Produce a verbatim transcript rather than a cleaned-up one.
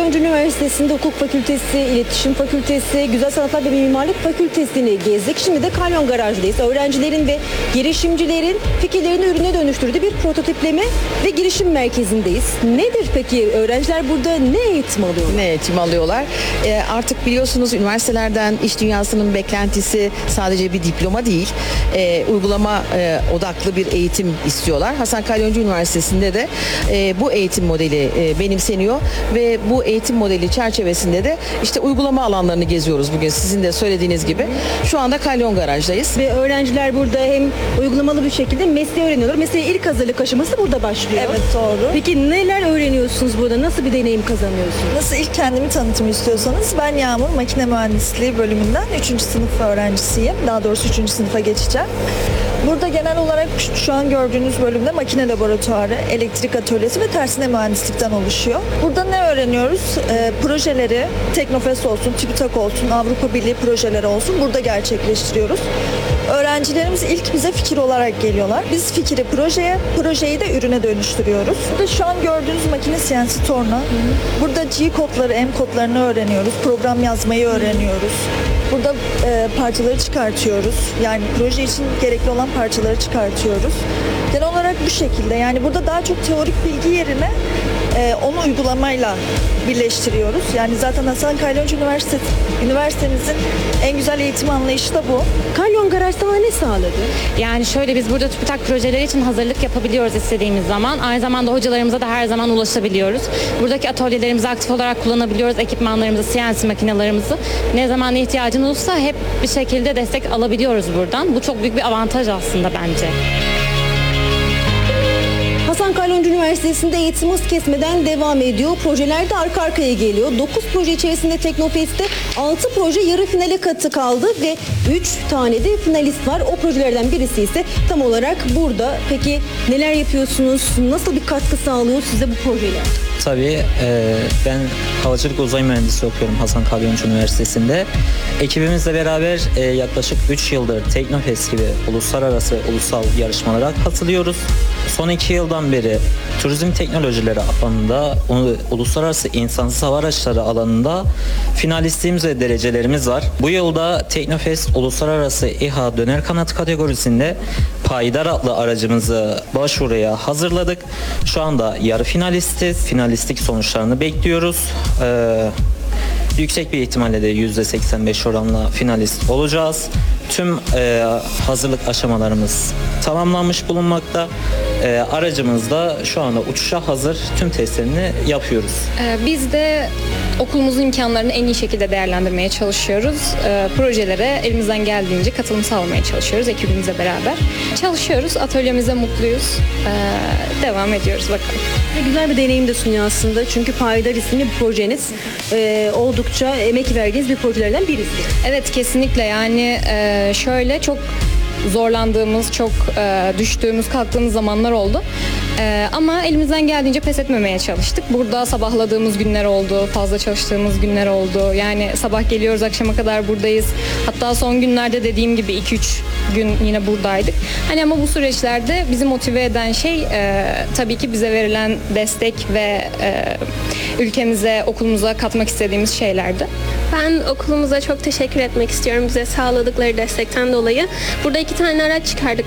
Kalyoncu Üniversitesi'nde Hukuk Fakültesi, İletişim Fakültesi, Güzel Sanatlar ve Mimarlık Fakültesi'ni gezdik. Şimdi de Kalyon Garaj'dayız. Öğrencilerin ve girişimcilerin fikirlerini ürüne dönüştürdüğü bir prototipleme ve girişim merkezindeyiz. Nedir peki? Öğrenciler burada ne eğitim alıyor? Ne eğitim alıyorlar? E, artık biliyorsunuz üniversitelerden iş dünyasının beklentisi sadece bir diploma değil, e, uygulama e, odaklı bir eğitim istiyorlar. Hasan Kalyoncu Üniversitesi'nde de e, bu eğitim modeli e, benimseniyor ve bu eğitim modeli çerçevesinde de işte uygulama alanlarını geziyoruz bugün sizin de söylediğiniz gibi. Şu anda Kalyon Garaj'dayız. Ve öğrenciler burada hem uygulamalı bir şekilde mesleği öğreniyorlar. Mesleğe ilk hazırlık aşaması burada başlıyor. Evet, doğru. Peki neler öğreniyorsunuz burada? Nasıl bir deneyim kazanıyorsunuz? Nasıl ilk kendimi tanıtımı istiyorsanız ben Yağmur Makine Mühendisliği bölümünden üçüncü sınıf öğrencisiyim. Daha doğrusu üçüncü sınıfa geçeceğim. Burada genel olarak şu an gördüğünüz bölümde makine laboratuvarı, elektrik atölyesi ve tersine mühendislikten oluşuyor. Burada ne öğreniyoruz? E, projeleri, Teknofest olsun, TÜBİTAK olsun, Avrupa Birliği projeleri olsun burada gerçekleştiriyoruz. Öğrencilerimiz ilk bize fikir olarak geliyorlar. Biz fikri projeye, projeyi de ürüne dönüştürüyoruz. Burada şu an gördüğünüz makine C N C torna. Burada G kodları, M kodlarını öğreniyoruz. Program yazmayı öğreniyoruz. Burada e, parçaları çıkartıyoruz. Yani proje için gerekli olan parçaları çıkartıyoruz. Genel olarak bu şekilde. Yani burada daha çok teorik bilgi yerine e, onu uygulamayla birleştiriyoruz. Yani zaten Hasan Kalyoncu Üniversitesi, üniversitemizin en güzel eğitim anlayışı da bu. Kalyon Garaj sana ne sağladı? Yani şöyle biz burada TÜBİTAK projeleri için hazırlık yapabiliyoruz istediğimiz zaman. Aynı zamanda hocalarımıza da her zaman ulaşabiliyoruz. Buradaki atölyelerimizi aktif olarak kullanabiliyoruz. Ekipmanlarımızı, C N C makinelerimizi. Ne zaman ihtiyacın olursa hep bir şekilde destek alabiliyoruz buradan. Bu çok büyük bir avantaj aslında bence. Hasan Kalyoncu Üniversitesi'nde eğitim hız kesmeden devam ediyor. Projeler de arka arkaya geliyor. dokuz proje içerisinde Teknofest'te altı proje yarı finale katı kaldı ve üç tane de finalist var. O projelerden birisi ise tam olarak burada. Peki neler yapıyorsunuz? Nasıl bir katkı sağlıyor size bu projeler? Tabii e, ben havacılık uzay mühendisi okuyorum Hasan Kalyoncu Üniversitesi'nde. Ekibimizle beraber e, yaklaşık üç yıldır Teknofest gibi uluslararası ve ulusal yarışmalara katılıyoruz. Son iki yıldan beri turizm teknolojileri alanında, uluslararası insansız hava araçları alanında finalistliğimiz ve derecelerimiz var. Bu yılda Teknofest Uluslararası İHA Döner Kanat kategorisinde Payidar adlı aracımızı başvuruya hazırladık. Şu anda yarı finalistiz. Finalistlik sonuçlarını bekliyoruz. Ee, yüksek bir ihtimalle de yüzde seksen beş oranla finalist olacağız. Tüm e, hazırlık aşamalarımız tamamlanmış bulunmakta. E, aracımız da şu anda uçuşa hazır. Tüm testlerini yapıyoruz. Ee, Biz de okulumuzun imkanlarını en iyi şekilde değerlendirmeye çalışıyoruz. Ee, projelere elimizden geldiğince katılım sağlamaya çalışıyoruz ekibimizle beraber. Çalışıyoruz, atölyemize mutluyuz. Ee, devam ediyoruz bakalım. Ve güzel bir deneyim de sunuyor aslında. Çünkü Payidar isimli bir projeniz e, oldukça emek verdiğiniz bir projelerden birisi. Evet, kesinlikle. Yani e, şöyle çok zorlandığımız, çok e, düştüğümüz, kalktığımız zamanlar oldu. E, ama elimizden geldiğince pes etmemeye çalıştık. Burada sabahladığımız günler oldu, fazla çalıştığımız günler oldu. Yani sabah geliyoruz, akşama kadar buradayız. Hatta son günlerde dediğim gibi iki üç gün yine buradaydık. Hani ama bu süreçlerde bizi motive eden şey e, tabii ki bize verilen destek ve e, ülkemize, okulumuza katmak istediğimiz şeylerdi. Ben okulumuza çok teşekkür etmek istiyorum bize sağladıkları destekten dolayı. Burada iki tane araç çıkardık